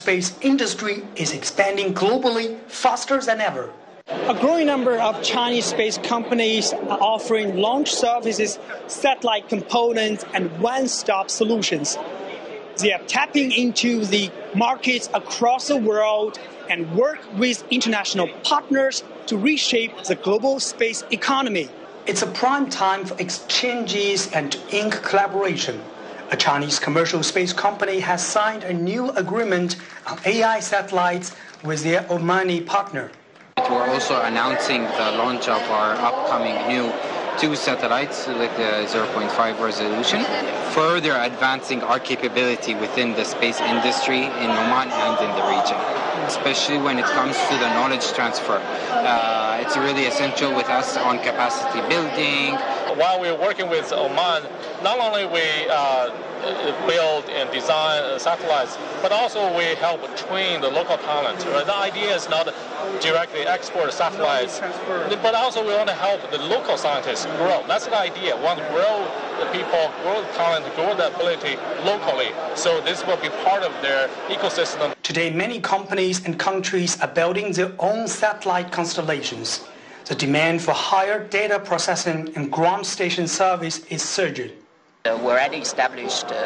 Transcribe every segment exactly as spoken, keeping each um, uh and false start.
Space industry is expanding globally faster than ever. A growing number of Chinese space companies are offering launch services, satellite components, and one-stop solutions. They are tapping into the markets across the world and work with international partners to reshape the global space economy. It's a prime time for exchanges and to ink collaboration. A Chinese commercial space company has signed a new agreement on A I satellites with their Omani partner. We're also announcing the launch of our upcoming new two satellites with the zero point five resolution, further advancing our capability within the space industry in Oman and in the region, especially when it comes to the knowledge transfer. Uh, it's really essential with us on capacity building. While we're working with Oman, not only we uh, build and design satellites, but also we help train the local talent. Right? The idea is not directly export satellites, but also we want to help the local scientists grow. That's the idea. We want to grow the people, grow the talent, grow the ability locally. So this will be part of their ecosystem. Today, many companies and countries are building their own satellite constellations. The demand for higher data processing and ground station service is surging. Uh, we already established uh,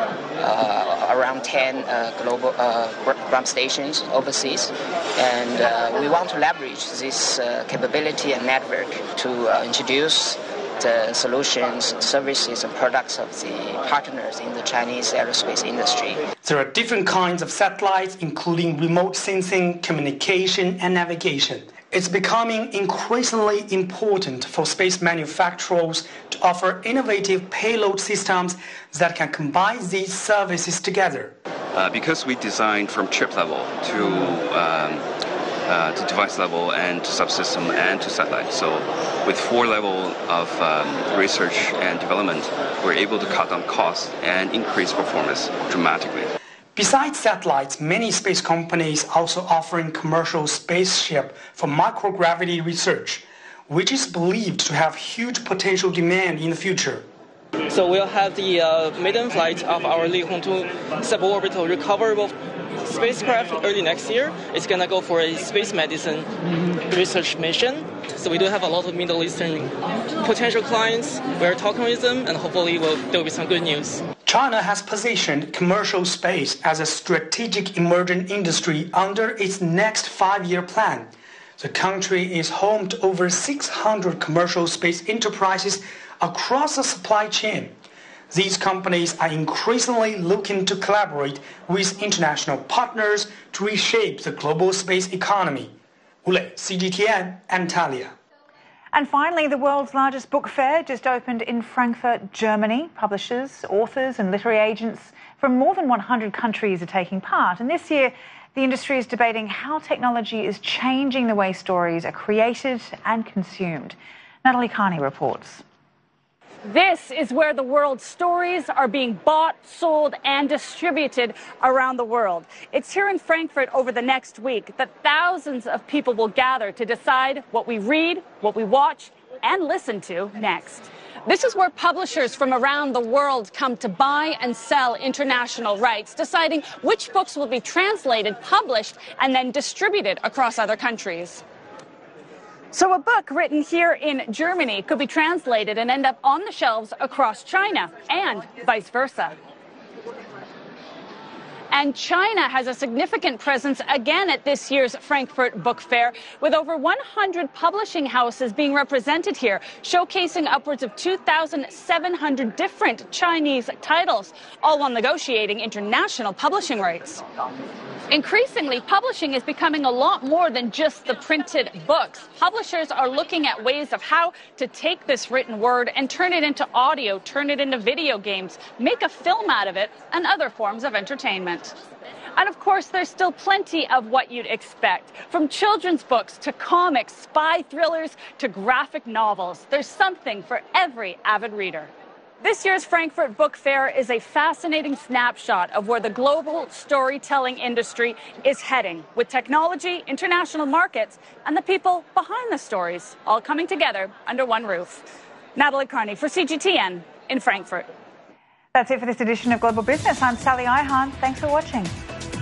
uh, around ten uh, global uh, ground stations overseas, and uh, we want to leverage this uh, capability and network to uh, introduce the solutions, services, and products of the partners in the Chinese aerospace industry. There are different kinds of satellites, including remote sensing, communication, and navigation. It's becoming increasingly important for space manufacturers to offer innovative payload systems that can combine these services together. Uh, because we designed from chip level to, um, uh, to device level and to subsystem and to satellite. So with four levels of um, research and development, we're able to cut down costs and increase performance dramatically. Besides satellites, many space companies are also offering commercial spaceship for microgravity research, which is believed to have huge potential demand in the future. So we'll have the uh, maiden flight of our Li Hongtu suborbital recoverable spacecraft early next year. It's going to go for a space medicine research mission. So we do have a lot of Middle Eastern potential clients. We're talking with them, and hopefully we'll, there'll be some good news. China has positioned commercial space as a strategic emerging industry under its next five-year plan. The country is home to over six hundred commercial space enterprises across the supply chain. These companies are increasingly looking to collaborate with international partners to reshape the global space economy. Wu Lei, C G T N, Antalya. And finally, the world's largest book fair just opened in Frankfurt, Germany. Publishers, authors and literary agents from more than one hundred countries are taking part. And this year, the industry is debating how technology is changing the way stories are created and consumed. Natalie Carney reports. This is where the world's stories are being bought, sold, and distributed around the world. It's here in Frankfurt over the next week that thousands of people will gather to decide what we read, what we watch, and listen to next. This is where publishers from around the world come to buy and sell international rights, deciding which books will be translated, published, and then distributed across other countries. So a book written here in Germany could be translated and end up on the shelves across China, and vice versa. And China has a significant presence again at this year's Frankfurt Book Fair, with over one hundred publishing houses being represented here, showcasing upwards of two thousand seven hundred different Chinese titles, all while negotiating international publishing rights. Increasingly, publishing is becoming a lot more than just the printed books. Publishers are looking at ways of how to take this written word and turn it into audio, turn it into video games, make a film out of it, and other forms of entertainment. And of course, there's still plenty of what you'd expect. From children's books to comics, spy thrillers to graphic novels. There's something for every avid reader. This year's Frankfurt Book Fair is a fascinating snapshot of where the global storytelling industry is heading, with technology, international markets, and the people behind the stories all coming together under one roof. Natalie Carney for C G T N in Frankfurt. That's it for this edition of Global Business. I'm Sally Ihan. Thanks for watching.